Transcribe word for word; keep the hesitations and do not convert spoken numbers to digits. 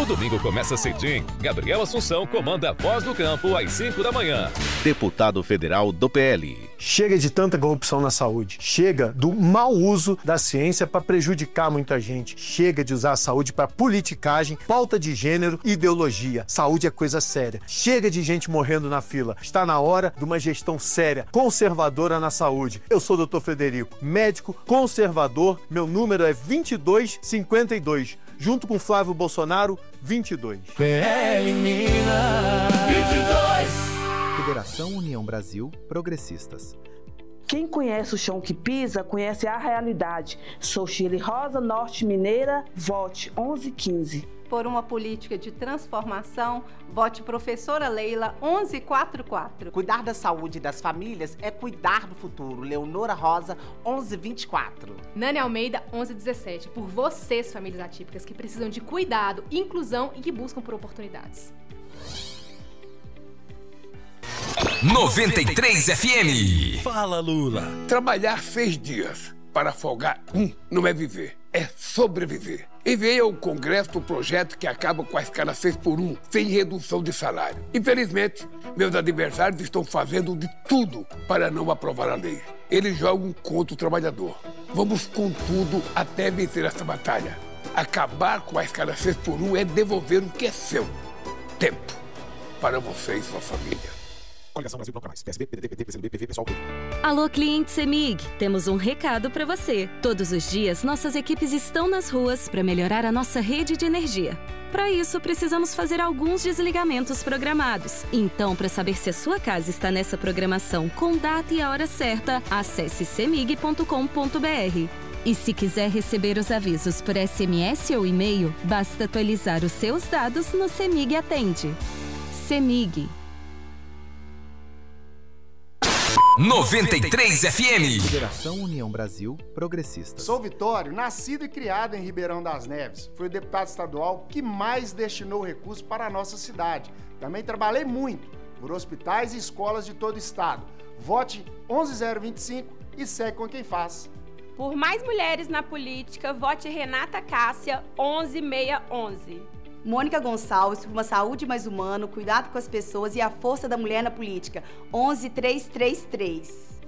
O domingo começa cedinho. Gabriel Assunção comanda a Voz do Campo às cinco da manhã. Deputado federal do P L. Chega de tanta corrupção na saúde. Chega do mau uso da ciência para prejudicar muita gente. Chega de usar a saúde para politicagem, pauta de gênero e ideologia. Saúde é coisa séria. Chega de gente morrendo na fila. Está na hora de uma gestão séria, conservadora na saúde. Eu sou o doutor Frederico, médico conservador. Meu número é vinte e dois cinquenta e dois. Junto com Flávio Bolsonaro, vinte e dois. P L Minas vinte e dois. Federação União Brasil Progressistas. Quem conhece o chão que pisa, conhece a realidade. Sou Chile Rosa, Norte Mineira, vote onze quinze. Por uma política de transformação, vote professora Leila onze quarenta e quatro. Cuidar da saúde das famílias é cuidar do futuro. Leonora Rosa, onze vinte e quatro. Nani Almeida, onze dezessete. Por vocês, famílias atípicas, que precisam de cuidado, inclusão e que buscam por oportunidades. noventa e três F M. Fala, Lula. Trabalhar seis dias para folgar um não é viver, é sobreviver. Enviei ao Congresso o projeto que acaba com a escala seis por um, sem redução de salário. Infelizmente, meus adversários estão fazendo de tudo para não aprovar a lei. Eles jogam contra o trabalhador. Vamos com tudo até vencer essa batalha. Acabar com a escala seis por um é devolver o que é seu. Tempo para você e sua família. Coligação Brasil Proclamais. P S B, P D T, P T, P C do B, P V, Pessoal. Alô, cliente CEMIG. Temos um recado para você. Todos os dias, nossas equipes estão nas ruas para melhorar a nossa rede de energia. Para isso, precisamos fazer alguns desligamentos programados. Então, para saber se a sua casa está nessa programação com data e a hora certa, acesse cemig ponto com ponto br. E se quiser receber os avisos por S M S ou e-mail, basta atualizar os seus dados no CEMIG Atende. CEMIG. noventa e três F M. Federação União Brasil Progressistas. Sou Vitório, nascido e criado em Ribeirão das Neves. Fui o deputado estadual que mais destinou recursos para a nossa cidade. Também trabalhei muito por hospitais e escolas de todo o estado. Vote onze zero vinte e cinco e segue com quem faz. Por mais mulheres na política, vote Renata Cássia onze seiscentos e onze. Mônica Gonçalves, por uma saúde mais humana, cuidado com as pessoas e a força da mulher na política, onze trezentos e trinta e três.